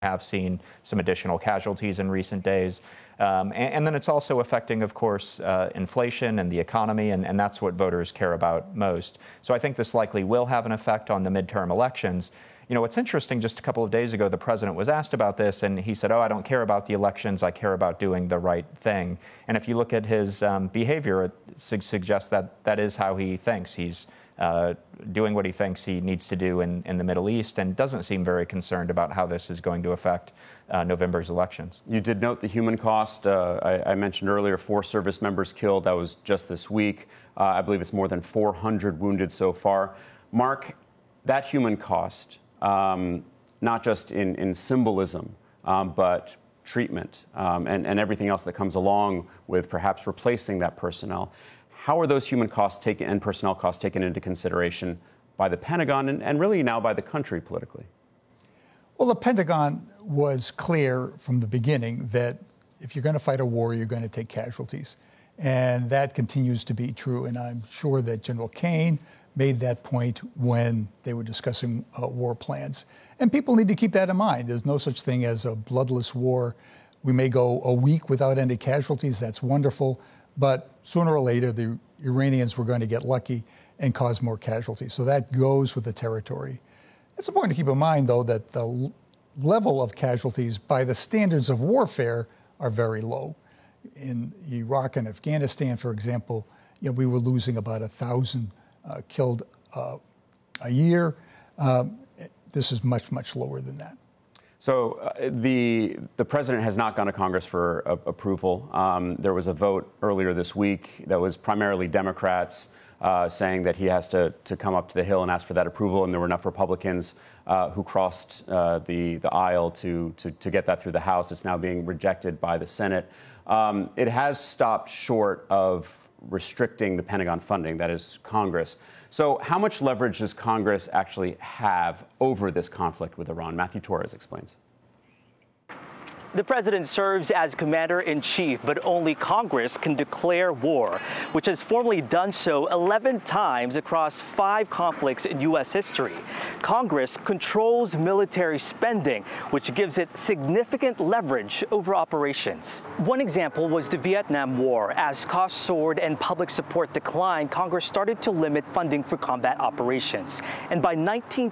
have seen some additional casualties in recent days. And then it's also affecting, of course, inflation and the economy, and that's what voters care about most. So I think this likely will have an effect on the midterm elections. You know, what's interesting, just a couple of days ago, the president was asked about this, and he said, "Oh, I don't care about the elections. I care about doing the right thing." And if you look at his behavior, it suggests that that is how he thinks. He's doing what he thinks he needs to do in the Middle East, and doesn't seem very concerned about how this is going to affect November's elections. You did note the human cost. I mentioned earlier 4 service members killed. That was just this week. I believe it's more than 400 wounded so far. Mark, that human cost, not just in symbolism, but treatment and everything else that comes along with perhaps replacing that personnel. How are those human costs taken and personnel costs taken into consideration by the Pentagon and really now by the country politically? Well, the Pentagon was clear from the beginning that if you're going to fight a war, you're going to take casualties. And that continues to be true. And I'm sure that General Kane made that point when they were discussing war plans. And people need to keep that in mind. There's no such thing as a bloodless war. We may go a week without any casualties. That's wonderful. But sooner or later, the Iranians were going to get lucky and cause more casualties. So that goes with the territory. It's important to keep in mind, though, that the level of casualties by the standards of warfare are very low. In Iraq and Afghanistan, for example, we were losing about 1,000 killed a year. This is much, much lower than that. So the president has not gone to Congress for approval. There was a vote earlier this week that was primarily Democrats saying that he has to come up to the Hill and ask for that approval, and there were enough Republicans who crossed the aisle to get that through the House. It's now being rejected by the Senate. It has stopped short of restricting the Pentagon funding, that is Congress. So how much leverage does Congress actually have over this conflict with Iran? Matthew Torres explains. The president serves as commander-in-chief, but only Congress can declare war, which has formally done so 11 times across 5 conflicts in U.S. history. Congress controls military spending, which gives it significant leverage over operations. One example was the Vietnam War. As costs soared and public support declined, Congress started to limit funding for combat operations, and by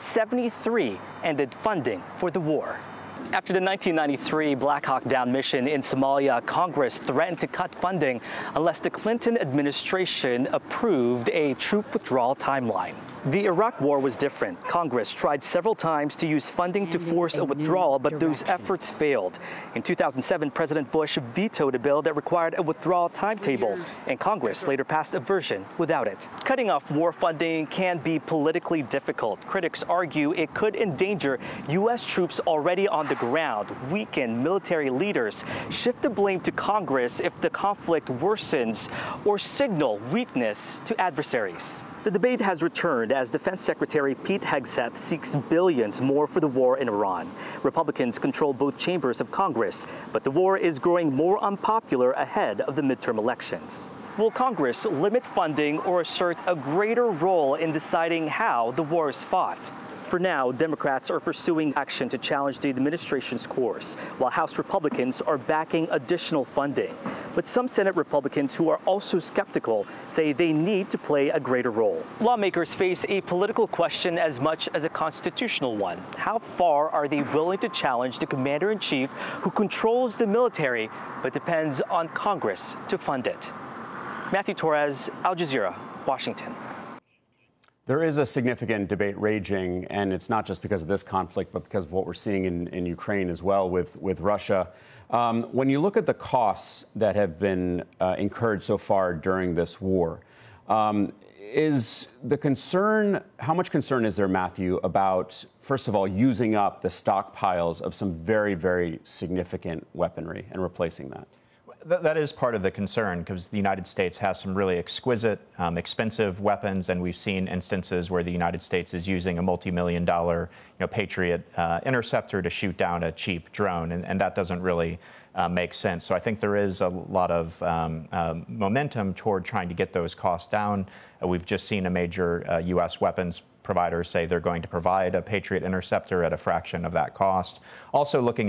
1973 ended funding for the war. After the 1993 Black Hawk Down mission in Somalia, Congress threatened to cut funding unless the Clinton administration approved a troop withdrawal timeline. The Iraq War was different. Congress tried several times to use funding to force a withdrawal, but those efforts failed. In 2007, President Bush vetoed a bill that required a withdrawal timetable, and Congress later passed a version without it. Cutting off war funding can be politically difficult. Critics argue it could endanger U.S. troops already on the ground, weaken military leaders, shift the blame to Congress if the conflict worsens, or signal weakness to adversaries. The debate has returned as Defense Secretary Pete Hegseth seeks billions more for the war in Iran. Republicans control both chambers of Congress, but the war is growing more unpopular ahead of the midterm elections. Will Congress limit funding or assert a greater role in deciding how the war is fought? For now, Democrats are pursuing action to challenge the administration's course, while House Republicans are backing additional funding. But some Senate Republicans who are also skeptical say they need to play a greater role. Lawmakers face a political question as much as a constitutional one. How far are they willing to challenge the commander-in-chief who controls the military but depends on Congress to fund it? Matthew Torres, Al Jazeera, Washington. There is a significant debate raging, and it's not just because of this conflict, but because of what we're seeing in Ukraine as well with Russia. When you look at the costs that have been incurred so far during this war, is the concern, how much concern is there, Matthew, about, first of all, using up the stockpiles of some very, very significant weaponry and replacing that? That is part of the concern, because the United States has some really exquisite, expensive weapons, and we've seen instances where the United States is using a multi-million-dollar, Patriot interceptor to shoot down a cheap drone, and that doesn't really make sense. So I think there is a lot of momentum toward trying to get those costs down. We've just seen a major U.S. weapons providers say they're going to provide a Patriot interceptor at a fraction of that cost. Also looking